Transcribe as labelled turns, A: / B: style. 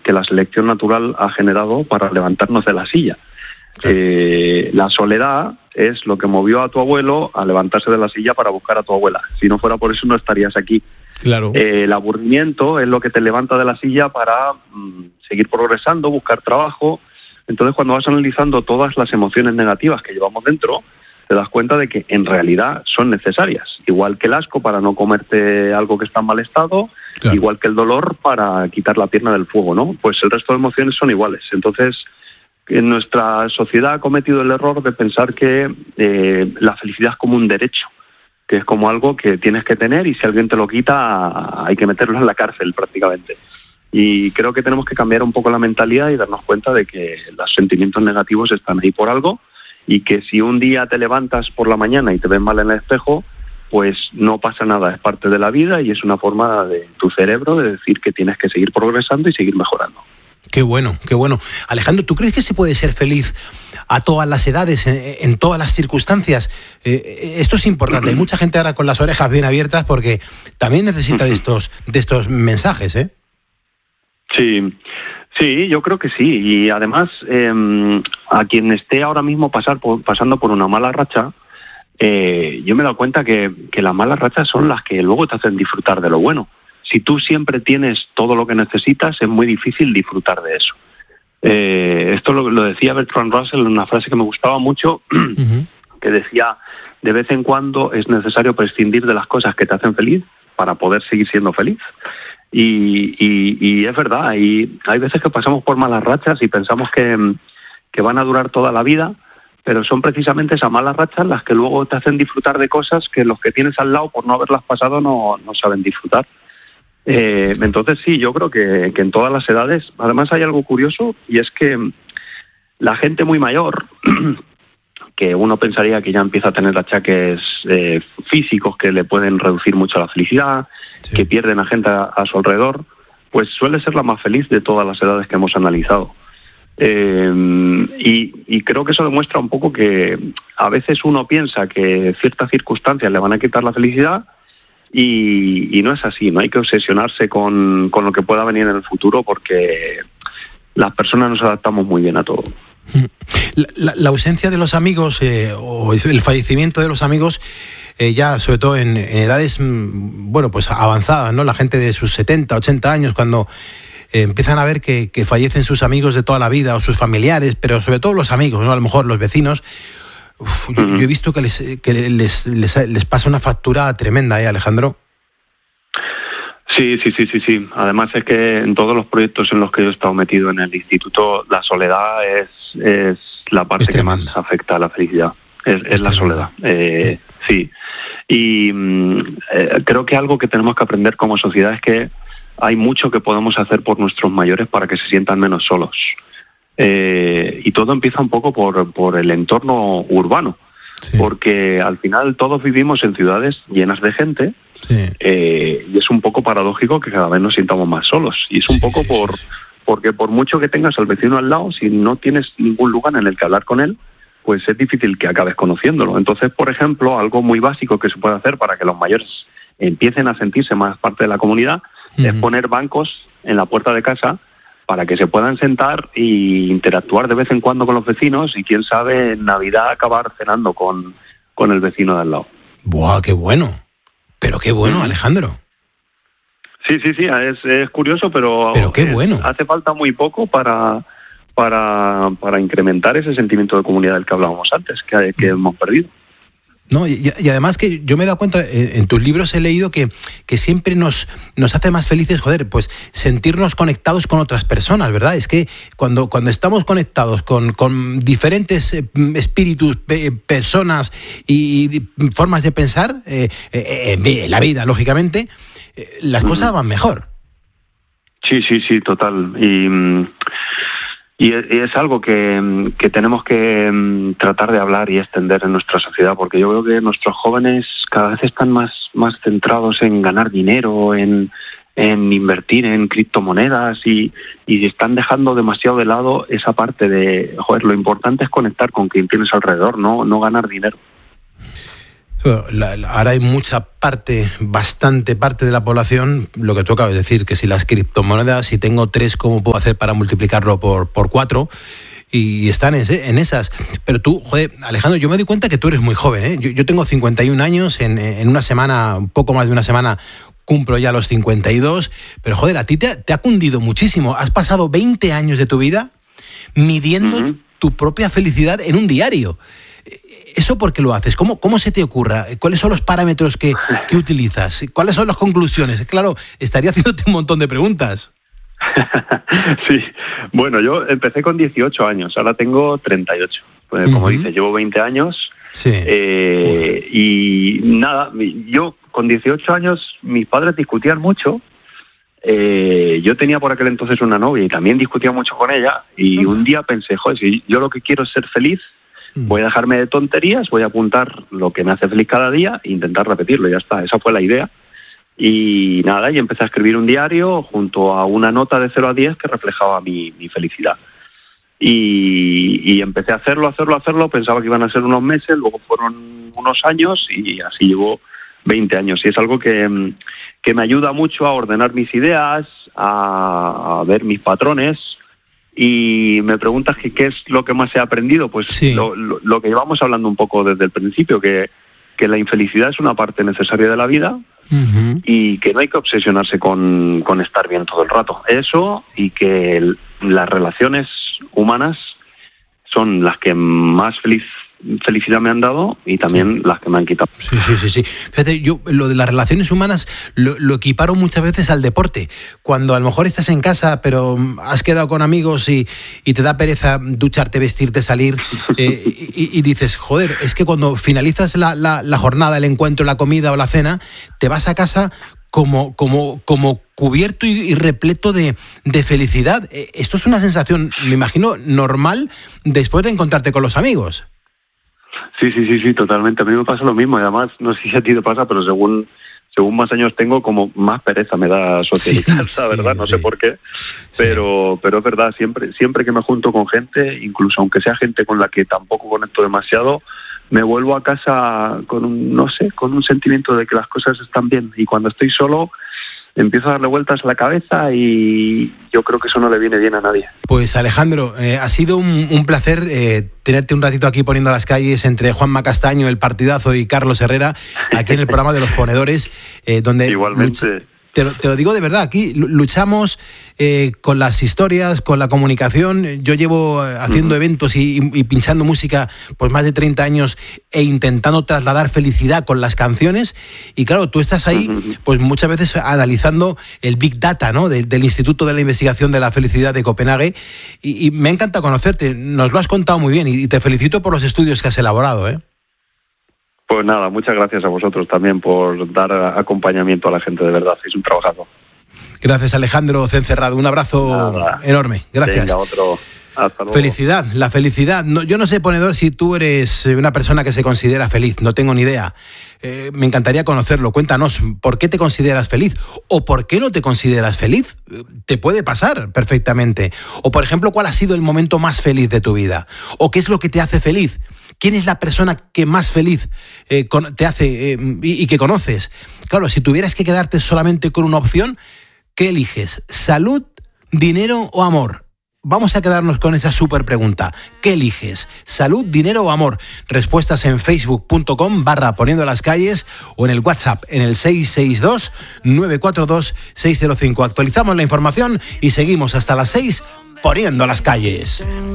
A: que la selección natural ha generado para levantarnos de la silla. La soledad es lo que movió a tu abuelo a levantarse de la silla para buscar a tu abuela. Si no fuera por eso, no estarías aquí.
B: Claro.
A: El aburrimiento es lo que te levanta de la silla para seguir progresando, buscar trabajo. Entonces, cuando vas analizando todas las emociones negativas que llevamos dentro, te das cuenta de que en realidad son necesarias. Igual que el asco para no comerte algo que está en mal estado, claro. Igual que el dolor para quitar la pierna del fuego, ¿no? Pues el resto de emociones son iguales. Entonces, en nuestra sociedad ha cometido el error de pensar que la felicidad es como un derecho, que es como algo que tienes que tener y si alguien te lo quita hay que meterlo en la cárcel prácticamente. Y creo que tenemos que cambiar un poco la mentalidad y darnos cuenta de que los sentimientos negativos están ahí por algo y que si un día te levantas por la mañana y te ves mal en el espejo, pues no pasa nada, es parte de la vida y es una forma de tu cerebro de decir que tienes que seguir progresando y seguir mejorando.
B: Qué bueno, qué bueno. Alejandro, ¿tú crees que se puede ser feliz a todas las edades, en todas las circunstancias? Esto es importante. Hay mucha gente ahora con las orejas bien abiertas porque también necesita de estos mensajes, ¿eh?
A: Sí, yo creo que sí. Y además, a quien esté ahora mismo pasando por una mala racha, yo me he dado cuenta que las malas rachas son las que luego te hacen disfrutar de lo bueno. Si tú siempre tienes todo lo que necesitas, es muy difícil disfrutar de eso. Esto lo decía Bertrand Russell en una frase que me gustaba mucho, que decía, de vez en cuando es necesario prescindir de las cosas que te hacen feliz para poder seguir siendo feliz. Y es verdad, hay veces que pasamos por malas rachas y pensamos que van a durar toda la vida, pero son precisamente esas malas rachas las que luego te hacen disfrutar de cosas que los que tienes al lado, por no haberlas pasado, no saben disfrutar. Entonces sí, yo creo que en todas las edades, además hay algo curioso y es que la gente muy mayor, que uno pensaría que ya empieza a tener achaques físicos que le pueden reducir mucho la felicidad, sí, que pierden a gente a su alrededor, pues suele ser la más feliz de todas las edades que hemos analizado. Y creo que eso demuestra un poco que a veces uno piensa que ciertas circunstancias le van a quitar la felicidad y no es así, no hay que obsesionarse con lo que pueda venir en el futuro porque las personas nos adaptamos muy bien a todo.
B: La ausencia de los amigos o el fallecimiento de los amigos ya sobre todo en edades bueno pues avanzadas, ¿no? La gente de sus 70, 80 años cuando empiezan a ver que fallecen sus amigos de toda la vida o sus familiares, pero sobre todo los amigos, ¿no? A lo mejor los vecinos. Yo he visto que les pasa una factura tremenda, Alejandro.
A: Sí. Además es que en todos los proyectos en los que yo he estado metido en el instituto, la soledad es la parte que más afecta a la felicidad. Es la soledad. Sí. Y creo que algo que tenemos que aprender como sociedad es que hay mucho que podemos hacer por nuestros mayores para que se sientan menos solos. Y todo empieza un poco por el entorno urbano, sí, porque al final todos vivimos en ciudades llenas de gente, sí, y es un poco paradójico que cada vez nos sintamos más solos, y es un poco porque por mucho que tengas al vecino al lado, si no tienes ningún lugar en el que hablar con él, pues es difícil que acabes conociéndolo. Entonces, por ejemplo, algo muy básico que se puede hacer para que los mayores empiecen a sentirse más parte de la comunidad es poner bancos en la puerta de casa para que se puedan sentar e interactuar de vez en cuando con los vecinos y quién sabe en Navidad acabar cenando con el vecino de al lado.
B: ¡Buah, qué bueno! Pero qué bueno, Alejandro.
A: Sí, es curioso, pero
B: qué bueno.
A: Hace falta muy poco para incrementar ese sentimiento de comunidad del que hablábamos antes, que hemos perdido.
B: No, y además que yo me he dado cuenta, en tus libros he leído que siempre nos hace más felices, pues sentirnos conectados con otras personas, ¿verdad? Es que cuando estamos conectados con diferentes espíritus, personas y formas de pensar, en la vida, lógicamente, las cosas van mejor.
A: Sí, total. Y es algo que tenemos que tratar de hablar y extender en nuestra sociedad, porque yo creo que nuestros jóvenes cada vez están más centrados en ganar dinero, en invertir en criptomonedas y están dejando demasiado de lado esa parte de, lo importante es conectar con quien tienes alrededor, no ganar dinero.
B: Ahora hay bastante parte de la población, lo que tú acabas de decir, que si las criptomonedas, si tengo 3, ¿cómo puedo hacer para multiplicarlo por 4? Y están en esas. Pero tú, joder, Alejandro, yo me doy cuenta que tú eres muy joven, ¿eh? Yo tengo 51 años, en una semana, un poco más de una semana, cumplo ya los 52, pero joder, a ti te ha cundido muchísimo. Has pasado 20 años de tu vida midiendo tu propia felicidad en un diario. ¿Eso por qué lo haces? ¿Cómo se te ocurra? ¿Cuáles son los parámetros que utilizas? ¿Cuáles son las conclusiones? Claro, estaría haciéndote un montón de preguntas.
A: Sí, bueno, yo empecé con 18 años, ahora tengo 38. Pues, como dices, llevo 20 años.
B: Sí.
A: Y nada, yo con 18 años, mis padres discutían mucho. Yo tenía por aquel entonces una novia y también discutía mucho con ella. Y un día pensé, joder, si yo lo que quiero es ser feliz, voy a dejarme de tonterías, voy a apuntar lo que me hace feliz cada día e intentar repetirlo, ya está. Esa fue la idea. Y nada, y empecé a escribir un diario junto a una nota de 0 a 10 que reflejaba mi felicidad. Y empecé a hacerlo, pensaba que iban a ser unos meses, luego fueron unos años y así llevo 20 años. Y es algo que me ayuda mucho a ordenar mis ideas, a ver mis patrones. Y me preguntas que qué es lo que más he aprendido, pues sí. Lo que llevamos hablando un poco desde el principio, que la infelicidad es una parte necesaria de la vida. Y que no hay que obsesionarse con estar bien todo el rato. Eso, y que las relaciones humanas son las que más felicidad me han dado y también las que me han quitado.
B: Sí. Fíjate, yo lo de las relaciones humanas lo equiparo muchas veces al deporte. Cuando a lo mejor estás en casa, pero has quedado con amigos y te da pereza ducharte, vestirte, salir, y dices, joder, es que cuando finalizas la jornada, el encuentro, la comida o la cena, te vas a casa como cubierto y repleto de felicidad. Esto es una sensación, me imagino, normal después de encontrarte con los amigos.
A: Sí, totalmente. A mí me pasa lo mismo y además, no sé si a ti te pasa, pero según más años tengo, como más pereza me da socializar, la verdad, no sé por qué, pero es verdad, siempre que me junto con gente, incluso aunque sea gente con la que tampoco conecto demasiado, me vuelvo a casa con un sentimiento de que las cosas están bien, y cuando estoy solo empiezo a darle vueltas a la cabeza y yo creo que eso no le viene bien a nadie.
B: Pues Alejandro, ha sido un placer tenerte un ratito aquí poniendo las calles entre Juanma Castaño, El Partidazo, y Carlos Herrera, aquí en el programa de Los Ponedores, donde...
A: Igualmente.
B: Te lo digo de verdad, aquí luchamos con las historias, con la comunicación. Yo llevo haciendo eventos y pinchando música por más de 30 años e intentando trasladar felicidad con las canciones. Y claro, tú estás ahí pues muchas veces analizando el Big Data, ¿no? del Instituto de la Investigación de la Felicidad de Copenhague. Y me encanta conocerte, nos lo has contado muy bien y te felicito por los estudios que has elaborado, ¿eh?
A: Pues nada, muchas gracias a vosotros también por dar acompañamiento a la gente, de verdad, es un trabajazo.
B: Gracias, Alejandro Cencerrado, un abrazo enorme, gracias.
A: Venga, otro. Hasta luego.
B: Felicidad, la felicidad. No, yo no sé, Ponedor, si tú eres una persona que se considera feliz, no tengo ni idea. Me encantaría conocerlo, cuéntanos, ¿por qué te consideras feliz? ¿O por qué no te consideras feliz? Te puede pasar perfectamente. O, por ejemplo, ¿cuál ha sido el momento más feliz de tu vida? ¿O qué es lo que te hace feliz? ¿Quién es la persona que más feliz te hace y que conoces? Claro, si tuvieras que quedarte solamente con una opción, ¿qué eliges? ¿Salud, dinero o amor? Vamos a quedarnos con esa súper pregunta. ¿Qué eliges? ¿Salud, dinero o amor? Respuestas en facebook.com/poniendo las calles o en el WhatsApp en el 662-942-605. Actualizamos la información y seguimos hasta las 6 poniendo las calles.